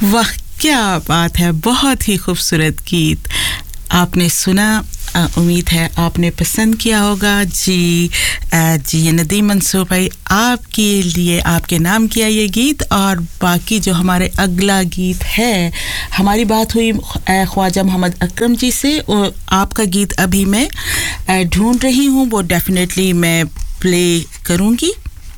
वाह क्या बात है बहुत ही खूबसूरत गीत आपने सुना उम्मीद है आपने पसंद किया होगा जी जी नदीम मंसूर भाई आपके लिए आपके नाम किया ये गीत और बाकी जो हमारे अगला गीत है हमारी बात हुई ख्वाजा मोहम्मद अकरम जी से और आपका गीत अभी मैं ढूंढ रही हूं वो डेफिनेटली मैं प्ले करूंगी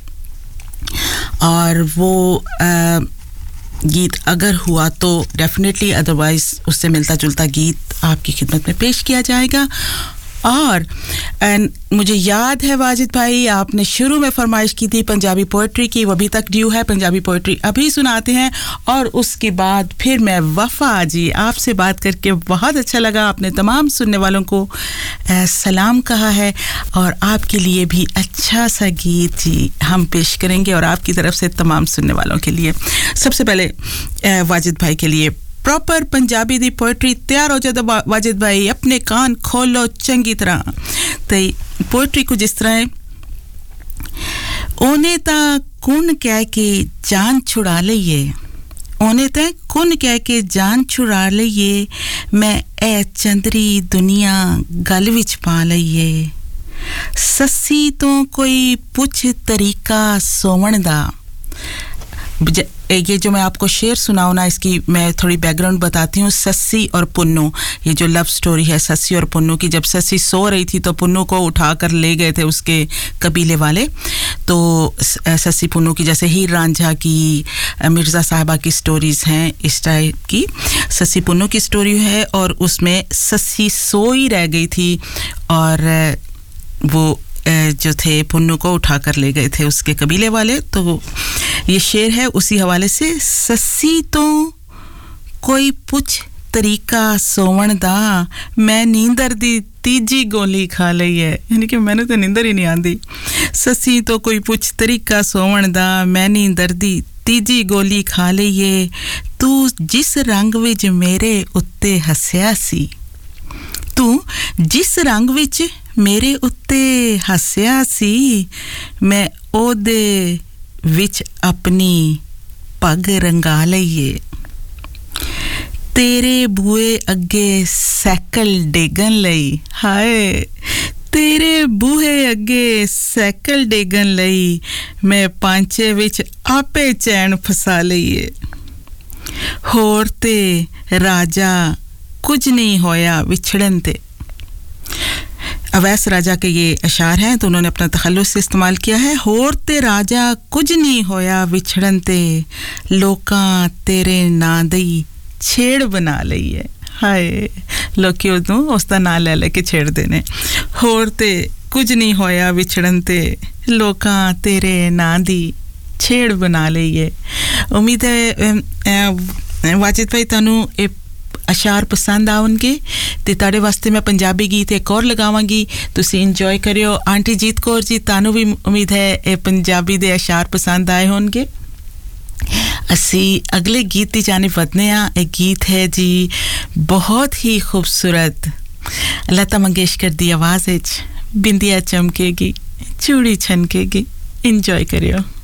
और वो गीत अगर हुआ तो डेफिनेटली अदरवाइज उससे मिलता जुलता गीत आपकी खिदमत में पेश किया जाएगा और मुझे याद है वाजिद भाई आपने शुरू में फरमाइश की थी पंजाबी पोएट्री की वो अभी तक ड्यू है पंजाबी पोएट्री अभी सुनाते हैं और उसके बाद फिर मैं वफा जी आपसे बात करके बहुत अच्छा लगा आपने तमाम सुनने वालों को सलाम कहा है और आपके लिए भी अच्छा सा गीत जी हम पेश करेंगे और आपकी तरफ से तमाम सुनने वालों के लिए सबसे पहले वाजिद भाई के लिए प्रॉपर पंजाबी दी पोएट्री तैयार हो जाए वाजिद भाई अपने कान खोलो चंगी तरह ते पोएट्री को जिस तरह ओने ता कुन कह के जान छुड़ा लईए ओने ता कुन कह के जान छुड़ा लईए मैं ए चंदरी दुनिया गल विच पा लईए सस्सी तो कोई पुछ तरीका सोवण दा ये जो मैं आपको शेर सुनाऊं ना इसकी मैं थोड़ी बैकग्राउंड बताती हूं सस्सी और पुन्नू ये जो लव स्टोरी है सस्सी और पुन्नू की जब सस्सी सो रही थी तो पुन्नू को उठाकर ले गए थे उसके कबीले वाले तो सस्सी पुन्नू की जैसे हीर रांझा की मिर्जा साहिबा की स्टोरीज हैं इस टाइप की सस्सी पुन्नू की स्टोरी है और उसमें सस्सी सोई रह गई थी और वो जो थे पुन्नू को उठाकर ले गए थे उसके कबीले वाले तो ये शेर है उसी हवाले से सस्सी तो कोई पुछ तरीका सोवण दा मैं नींदर दी तीजी गोली खा लई है यानी कि मैंने तो नींदर ही नहीं आंदी सस्सी तो कोई पुछ तरीका सोवण दा मैं नींदर दी तीजी गोली खा लई है तू जिस रंग विच मेरे उत्ते हस्या सी तू जिस रंग विच मेरे उत्ते हस्या सी मैं ओदे विच अपनी पग रंगा लईए तेरे बूए अगे साइकिल डेगन लई हाय तेरे बूहे अगे साइकिल डेगन लई मैं पांचे विच आपे चैन फसा लईए होर ते राजा कुछ नहीं होया विछड़न ते अवैस राजा के ये अशार हैं तो उन्होंने अपना तखल्लुस से इस्तेमाल किया है होर ते राजा कुछ नहीं होया विछड़न ते लोकां तेरे नां दी छेड़ बना लई है हाय लोकी उदों उसदा नां ले लेके छेड़ देने होर ते कुछ नहीं होया विछड़न ते लोकां तेरे नां दी छेड़ बना लई है उम्मीद है वाजिद भाई तानू अशार पसंद आउणगे ते ताड़े वास्ते मैं पंजाबी गीत एक और लगावांगी तुसी एंजॉय करियो आंटी जीत कौर जी तानू भी उम्मीद है ए पंजाबी दे अशार पसंद आए होंगे असी अगले गीत दी जानिब वधने आ एक गीत है जी बहुत ही खूबसूरत लता मंगेशकर दी आवाज विच बिंदिया चमकेगी चूड़ी छनकेगी एंजॉय करियो